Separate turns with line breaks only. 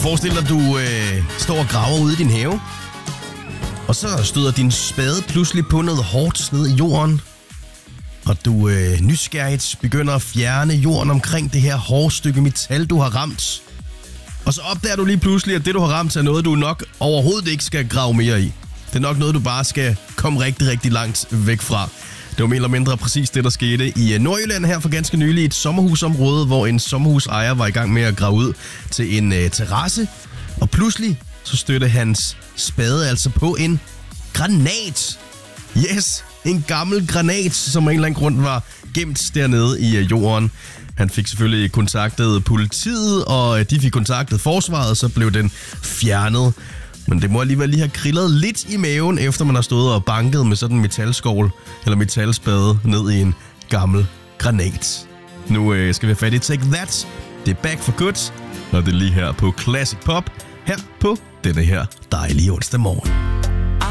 Forestil dig, at du står og graver ude i din have. Og så støder din spade pludselig på noget hårdt ned i jorden. Og du nysgerrigt begynder at fjerne jorden omkring det her hårde stykke metal, du har ramt. Og så opdager du lige pludselig, at det, du har ramt, er noget, du nok overhovedet ikke skal grave mere i. Det er nok noget, du bare skal komme rigtig, rigtig langt væk fra. Det var mere eller mindre præcis det, der skete i Nordjylland her for ganske nylig. Et sommerhusområde, hvor en sommerhusejer var i gang med at grave ud til en terrasse. Og pludselig så stødte hans spade altså på en granat. Yes, en gammel granat, som af en eller anden grund var gemt dernede i jorden. Han fik selvfølgelig kontaktet politiet, og de fik kontaktet forsvaret, så blev den fjernet. Men det må alligevel lige have krillet lidt i maven, efter man har stået og banket med sådan en metalskål eller metalspade ned i en gammel granat. Nu skal vi have fat i Take That. Det er Back for Good, og det er lige her på Classic Pop, her på denne her dejlige onsdag morgen.